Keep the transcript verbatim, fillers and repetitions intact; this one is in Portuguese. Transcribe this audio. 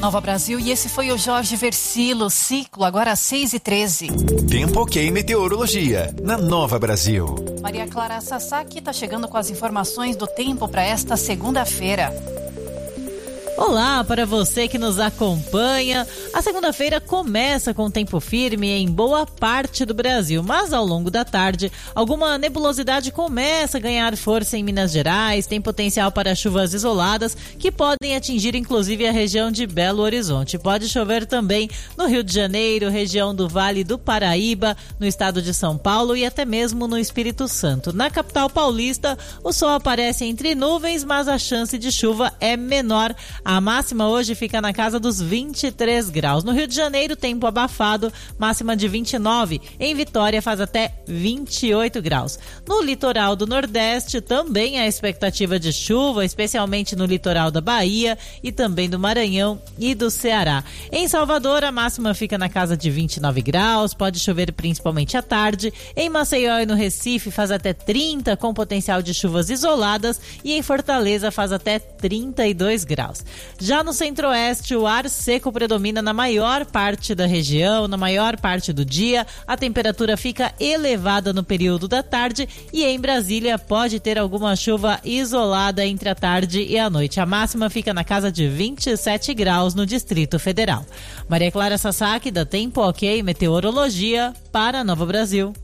Nova Brasil, e esse foi o Jorge Versilo, Ciclo, agora às seis e treze. Tempo ok meteorologia, na Nova Brasil. Maria Clara Sasaki está chegando com as informações do tempo para esta segunda-feira. Olá para você que nos acompanha. A segunda-feira começa com tempo firme em boa parte do Brasil, mas ao longo da tarde alguma nebulosidade começa a ganhar força em Minas Gerais, tem potencial para chuvas isoladas que podem atingir inclusive a região de Belo Horizonte. Pode chover também no Rio de Janeiro, região do Vale do Paraíba, no estado de São Paulo e até mesmo no Espírito Santo. Na capital paulista, o sol aparece entre nuvens, mas a chance de chuva é menor. A máxima hoje fica na casa dos vinte e três graus. No Rio de Janeiro, tempo abafado, máxima de vinte e nove. Em Vitória, faz até vinte e oito graus. No litoral do Nordeste, também há expectativa de chuva, especialmente no litoral da Bahia e também do Maranhão e do Ceará. Em Salvador, a máxima fica na casa de vinte e nove graus, pode chover principalmente à tarde. Em Maceió e no Recife, faz até trinta, com potencial de chuvas isoladas. E em Fortaleza, faz até trinta e dois graus. Já no centro-oeste, o ar seco predomina na maior parte da região, na maior parte do dia. A temperatura fica elevada no período da tarde e em Brasília pode ter alguma chuva isolada entre a tarde e a noite. A máxima fica na casa de vinte e sete graus no Distrito Federal. Maria Clara Sasaki, da Tempo Ok Meteorologia, para Nova Brasil.